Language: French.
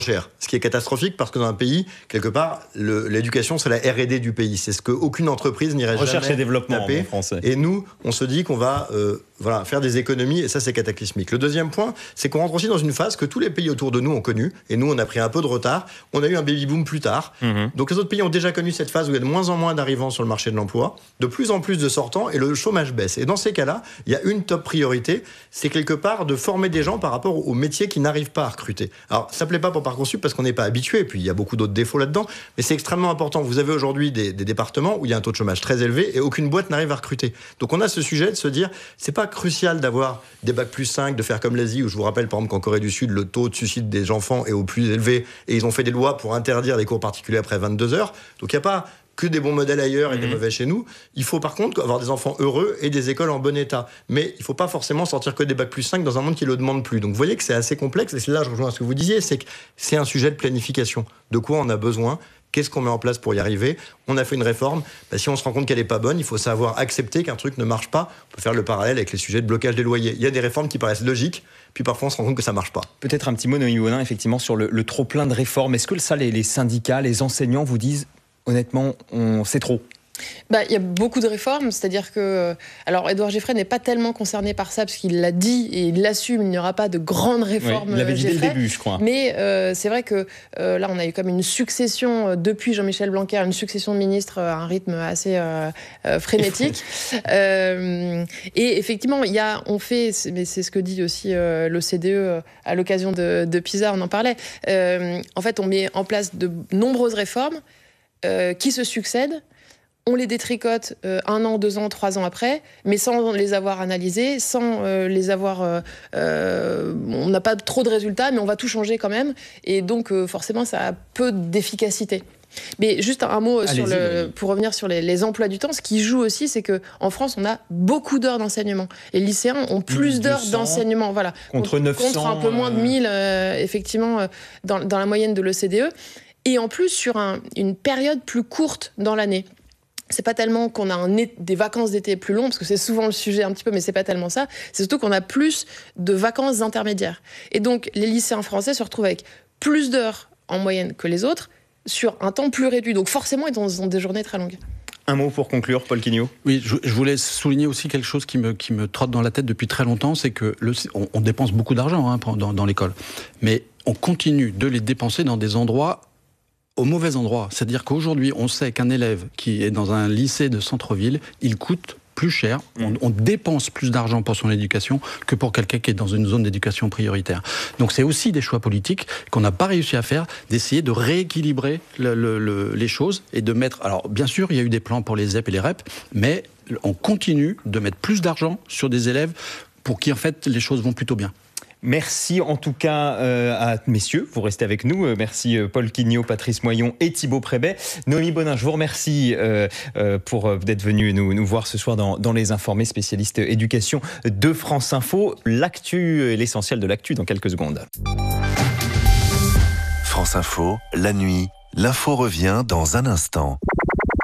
cher. Ce qui est catastrophique parce que dans un pays, quelque part, l'éducation, c'est la R&D du pays. C'est ce qu'aucune entreprise n'irait jamais Recherche et développement taper. en français. Et nous, on se dit qu'on va faire des économies et ça, c'est cataclysmique. Le deuxième point, c'est qu'on rentre aussi dans une phase que tous les pays autour de nous ont connue et nous, on a pris un peu de retard. On a eu un baby-boom plus tard. Donc les autres pays ont déjà connu cette phase où il y a de moins en moins d'arrivants sur le marché de l'emploi, de plus en plus de sortants et le chômage baisse. Et dans ces cas-là, il y a une top priorité, c'est quelque part de former des gens par rapport aux métiers qui n'arrivent pas à recruter. Alors, ça ne plaît pas pour Parcoursup parce qu'on n'est pas habitué, et puis il y a beaucoup d'autres défauts là-dedans, mais c'est extrêmement important. Vous avez aujourd'hui des départements où il y a un taux de chômage très élevé et aucune boîte n'arrive à recruter. Donc on a ce sujet de se dire, c'est pas crucial d'avoir des bac+5, de faire comme l'Asie, où je vous rappelle par exemple qu'en Corée du Sud, le taux de suicide des enfants est au plus élevé, et ils ont fait des lois pour interdire les cours particuliers après 22 heures. Donc il n'y a pas que des bons modèles ailleurs et des mauvais chez nous. Il faut par contre avoir des enfants heureux et des écoles en bon état. Mais il ne faut pas forcément sortir que des bac+5 dans un monde qui ne le demande plus. Donc vous voyez que c'est assez complexe, et c'est là je rejoins ce que vous disiez, c'est que c'est un sujet de planification. De quoi on a besoin ? Qu'est-ce qu'on met en place pour y arriver ? On a fait une réforme. Si on se rend compte qu'elle n'est pas bonne, il faut savoir accepter qu'un truc ne marche pas. On peut faire le parallèle avec les sujets de blocage des loyers. Il y a des réformes qui paraissent logiques, puis parfois on se rend compte que ça ne marche pas. Peut-être un petit mot, Noémie Bonin, effectivement, sur le trop-plein de réformes. Est-ce que ça, les syndicats, les enseignants vous disent, honnêtement, c'est trop ? Il y a beaucoup de réformes, c'est-à-dire que... Alors, Édouard Geffray n'est pas tellement concerné par ça, parce qu'il l'a dit et il l'assume, il n'y aura pas de grandes réformes. Oui, il l'avait dit dès le début, je crois. Mais c'est vrai que là, on a eu comme une succession, depuis Jean-Michel Blanquer, une succession de ministres à un rythme assez frénétique. Et effectivement, on fait, mais c'est ce que dit aussi l'OCDE à l'occasion de PISA, on en parlait. En fait, on met en place de nombreuses réformes qui se succèdent. On les détricote 1 an, 2 ans, 3 ans après, mais sans les avoir analysés, sans les avoir... on n'a pas trop de résultats, mais on va tout changer quand même. Et donc, forcément, ça a peu d'efficacité. Mais juste un mot pour revenir sur les emplois du temps. Ce qui joue aussi, c'est qu'en France, on a beaucoup d'heures d'enseignement. Les lycéens ont plus d'heures d'enseignement. Voilà. Contre 900. Contre un peu moins de 1000, effectivement, dans la moyenne de l'OCDE. Et en plus, sur une période plus courte dans l'année. C'est pas tellement qu'on a des vacances d'été plus longues, parce que c'est souvent le sujet un petit peu, mais c'est pas tellement ça. C'est surtout qu'on a plus de vacances intermédiaires. Et donc, les lycéens français se retrouvent avec plus d'heures en moyenne que les autres, sur un temps plus réduit. Donc forcément, ils ont des journées très longues. Un mot pour conclure, Paul Quignot. Oui, je voulais souligner aussi quelque chose qui me trotte dans la tête depuis très longtemps, c'est que on dépense beaucoup d'argent dans l'école, mais on continue de les dépenser dans des endroits au mauvais endroit. C'est-à-dire qu'aujourd'hui, on sait qu'un élève qui est dans un lycée de centre-ville, il coûte plus cher, on dépense plus d'argent pour son éducation que pour quelqu'un qui est dans une zone d'éducation prioritaire. Donc c'est aussi des choix politiques qu'on n'a pas réussi à faire, d'essayer de rééquilibrer les choses et de mettre... Alors bien sûr, il y a eu des plans pour les ZEP et les REP, mais on continue de mettre plus d'argent sur des élèves pour qui en fait les choses vont plutôt bien. Merci en tout cas à messieurs, vous restez avec nous. Merci Paul Quignot, Patrice Moyon et Thibaut Prébet. Noémie Bonin, je vous remercie pour d'être venu nous voir ce soir dans Les Informés, spécialistes éducation de France Info. L'actu, l'essentiel de l'actu dans quelques secondes. France Info, la nuit, l'info revient dans un instant.